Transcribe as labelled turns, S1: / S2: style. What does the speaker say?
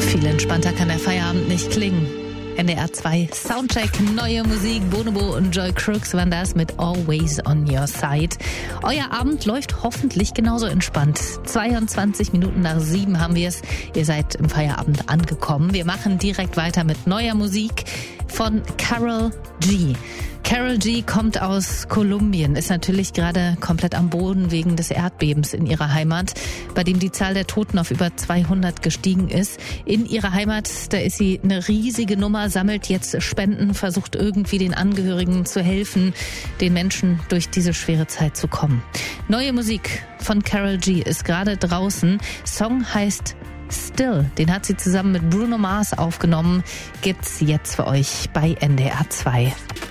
S1: Viel entspannter kann der Feierabend nicht klingen. NDR 2 Soundcheck, neue Musik, Bonobo und Joy Crooks waren das mit Always on Your Side. Euer Abend läuft hoffentlich genauso entspannt. 22 Minuten nach 7 haben wir es. Ihr seid im Feierabend angekommen. Wir machen direkt weiter mit neuer Musik von Karol G. Karol G kommt aus Kolumbien, ist natürlich gerade komplett am Boden wegen des Erdbebens in ihrer Heimat, bei dem die Zahl der Toten auf über 200 gestiegen ist. In ihrer Heimat, da ist sie eine riesige Nummer, sammelt jetzt Spenden, versucht irgendwie den Angehörigen zu helfen, den Menschen durch diese schwere Zeit zu kommen. Neue Musik von Karol G ist gerade draußen. Song heißt Still, den hat sie zusammen mit Bruno Mars aufgenommen, gibt's jetzt für euch bei NDR 2.